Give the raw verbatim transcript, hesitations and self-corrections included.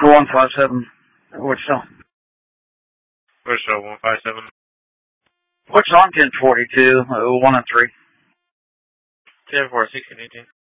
one five seven, Wichita. Wichita, one five seven. Wichita, ten forty-two, uh, one and three. ten four, sixteen eighteen.